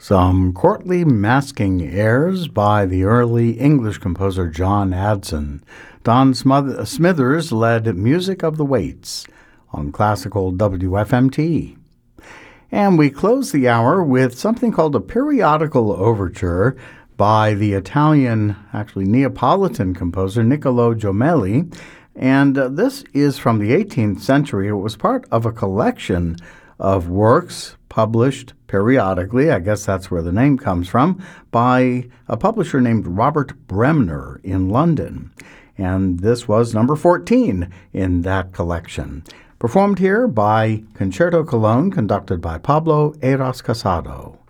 Some courtly masking airs by the early English composer John Adson. Don Smithers led Music of the Waits on classical WFMT. And we close the hour with something called a periodical overture by the Italian, actually Neapolitan composer Niccolò Jommelli. And this is from the 18th century. It was part of a collection of works published periodically, I guess that's where the name comes from, by a publisher named Robert Bremner in London. And this was number 14 in that collection. Performed here by Concerto Cologne, conducted by Pablo Eras Casado.